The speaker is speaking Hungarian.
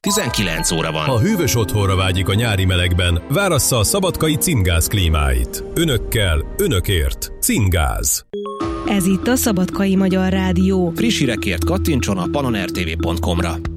19 óra van. Ha hűvös otthonra vágyik a nyári melegben, várassza a szabadkai Cimgáz klímáit. Önökkel, önökért. Cimgáz. Ez itt a Szabadkai Magyar Rádió. Friss hírekért kattintson a pannonrtv.com-ra.